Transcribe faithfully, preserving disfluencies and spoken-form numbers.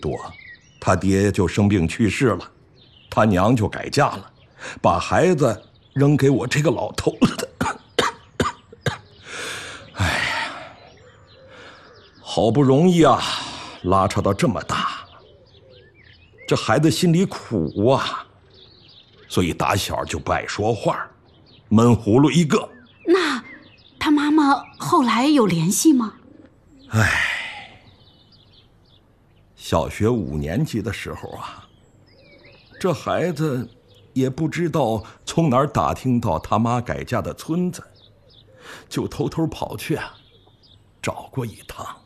多，他爹就生病去世了，他娘就改嫁了，把孩子扔给我这个老头子。哎呀，好不容易啊，拉扯到这么大，这孩子心里苦啊，所以打小就不爱说话，闷葫芦一个。 那他妈妈后来有联系吗？ 哎，小学五年级的时候啊，这孩子也不知道从哪儿打听到他妈改嫁的村子，就偷偷跑去啊，找过一趟。